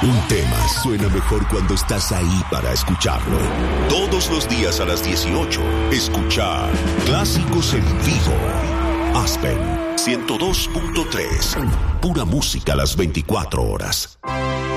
Un tema suena mejor cuando estás ahí para escucharlo. Todos los días a las 18, escuchar Clásicos en Vivo. Aspen 102.3. Pura música a las 24 horas.